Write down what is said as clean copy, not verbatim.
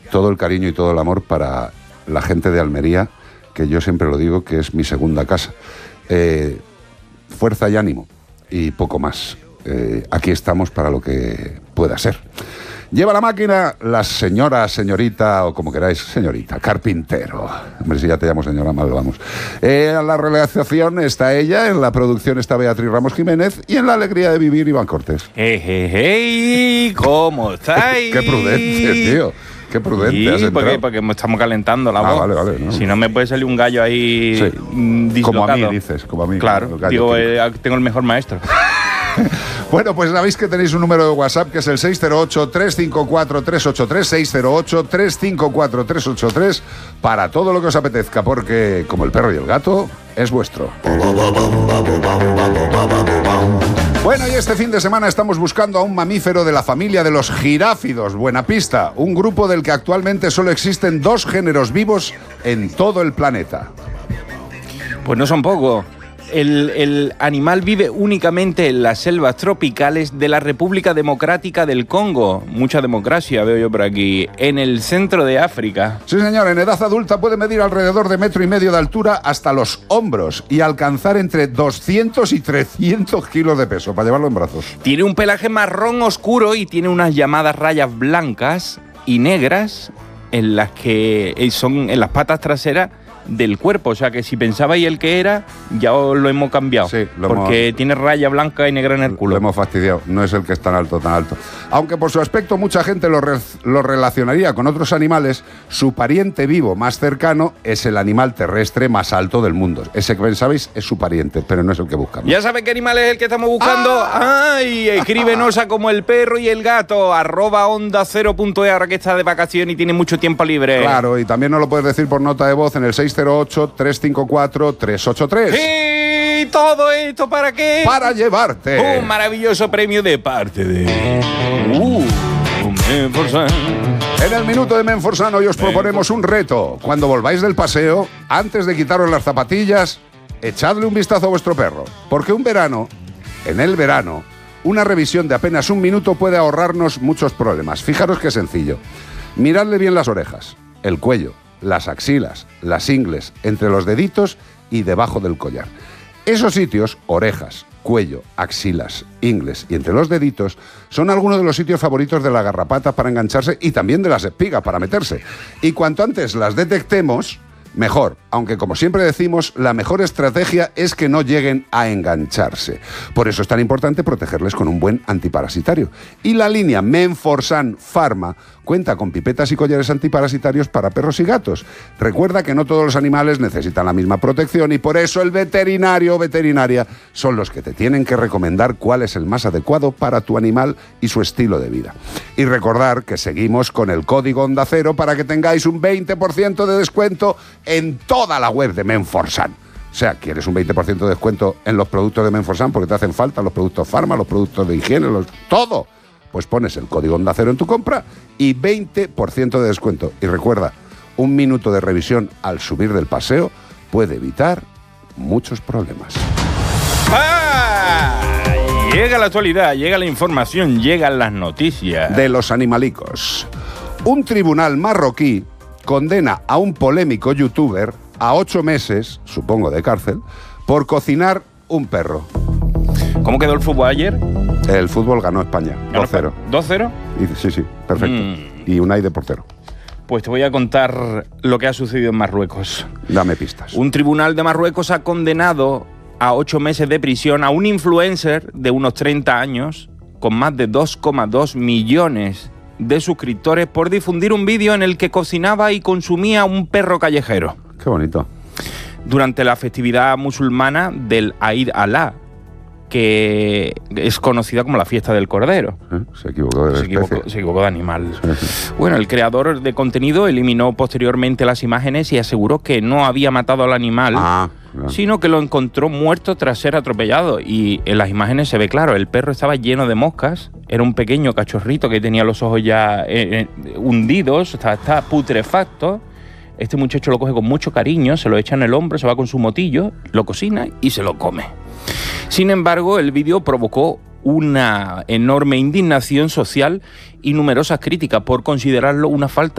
todo el cariño y todo el amor para la gente de Almería, que yo siempre lo digo que es mi segunda casa. Fuerza y ánimo y poco más. Aquí estamos para lo que pueda ser. Lleva la máquina la señorita, o como queráis, señorita, Carpintero. Hombre, si ya te llamo señora, mal vamos. En la realización está ella, en la producción está Beatriz Ramos Jiménez y en la alegría de vivir, Iván Cortés. Hey, ¿cómo estáis? Qué prudente, tío. Qué prudente has entrado. Porque estamos calentando la voz. Vale. No. Si no, me puede salir un gallo ahí dislocado. Como a mí, dices, como a mí. Claro, digo, tengo el mejor maestro. Bueno, pues sabéis que tenéis un número de WhatsApp que es el 608-354-383, 608-354-383, para todo lo que os apetezca, porque como el perro y el gato, es vuestro. Bueno, y este fin de semana estamos buscando a un mamífero de la familia de los giráfidos. Buena pista, un grupo del que actualmente solo existen 2 géneros vivos en todo el planeta. Pues no son pocos. El animal vive únicamente en las selvas tropicales de la República Democrática del Congo. Mucha democracia veo yo por aquí. En el centro de África. Sí, señor. En edad adulta puede medir alrededor de 1,5 metros de altura hasta los hombros y alcanzar entre 200 y 300 kilos de peso para llevarlo en brazos. Tiene un pelaje marrón oscuro y tiene unas llamadas rayas blancas y negras en las que son en las patas traseras del cuerpo, o sea que si pensabais el que era, ya os lo hemos cambiado. Sí, porque tiene raya blanca y negra en el culo. Lo hemos fastidiado, no es el que es tan alto. Aunque por su aspecto mucha gente lo relacionaría con otros animales, su pariente vivo más cercano es el animal terrestre más alto del mundo. Ese que pensabais es su pariente, pero no es el que buscamos. ¿Ya sabes qué animal es el que estamos buscando? ¡Ay! Escríbenos a como el perro y el gato, @onda0.es, ahora que está de vacaciones y tiene mucho tiempo libre. Claro, y también nos lo puedes decir por nota de voz en el 608-354-383. ¿Y todo esto para qué? Para llevarte un maravilloso premio de parte de Menforsan. En el minuto de Menforsan hoy os proponemos un reto. Cuando volváis del paseo, antes de quitaros las zapatillas, echadle un vistazo a vuestro perro. Porque en el verano, una revisión de apenas 1 minuto puede ahorrarnos muchos problemas. Fijaros qué sencillo. Miradle bien las orejas, el cuello, las axilas, las ingles, entre los deditos y debajo del collar. Esos sitios, orejas, cuello, axilas, ingles y entre los deditos, son algunos de los sitios favoritos de la garrapata para engancharse y también de las espigas para meterse. Y cuanto antes las detectemos, mejor, aunque como siempre decimos, la mejor estrategia es que no lleguen a engancharse. Por eso es tan importante protegerles con un buen antiparasitario. Y la línea Menforsan Pharma cuenta con pipetas y collares antiparasitarios para perros y gatos. Recuerda que no todos los animales necesitan la misma protección y por eso el veterinario o veterinaria son los que te tienen que recomendar cuál es el más adecuado para tu animal y su estilo de vida. Y recordar que seguimos con el código Onda Cero para que tengáis un 20% de descuento en toda la web de Menforsan. O sea, quieres un 20% de descuento en los productos de Menforsan porque te hacen falta los productos Pharma, los productos de higiene, todo. Pues pones el código Onda Cero en tu compra y 20% de descuento. Y recuerda, 1 minuto de revisión al subir del paseo puede evitar muchos problemas. Llega la actualidad, llega la información, llegan las noticias. De los animalicos. Un tribunal marroquí condena a un polémico youtuber a 8 meses, supongo de cárcel, por cocinar un perro. ¿Cómo quedó el fútbol ayer? El fútbol ganó España, 2-0. ¿2-0? Sí, perfecto. Y Unai de portero. Pues te voy a contar lo que ha sucedido en Marruecos. Dame pistas. Un tribunal de Marruecos ha condenado a 8 meses de prisión a un influencer de unos 30 años con más de 2,2 millones de suscriptores por difundir un vídeo en el que cocinaba y consumía un perro callejero. Qué bonito. Durante la festividad musulmana del Eid al-Adha, que es conocida como la fiesta del cordero. Se equivocó de especie. Se equivocó de animal. Bueno, el creador de contenido eliminó posteriormente las imágenes y aseguró que no había matado al animal, sino que lo encontró muerto tras ser atropellado. Y en las imágenes se ve claro, el perro estaba lleno de moscas, era un pequeño cachorrito que tenía los ojos ya hundidos, está putrefacto. Este muchacho lo coge con mucho cariño, se lo echa en el hombro, se va con su motillo, lo cocina y se lo come. Sin embargo, el vídeo provocó una enorme indignación social y numerosas críticas por considerarlo una falta